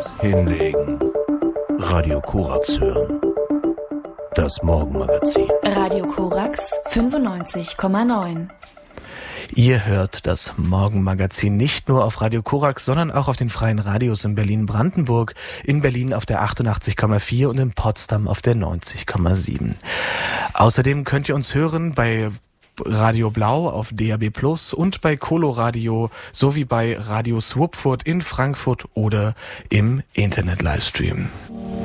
hinlegen. Radio Korax hören. Das Morgenmagazin. Radio Korax 95,9. Ihr hört das Morgenmagazin nicht nur auf Radio Korax, sondern auch auf den freien Radios in Berlin-Brandenburg, in Berlin auf der 88,4 und in Potsdam auf der 90,7. Außerdem könnt ihr uns hören bei Radio Blau auf DAB+ und bei Coloradio sowie bei Radio Swupfurt in Frankfurt oder im Internet-Livestream.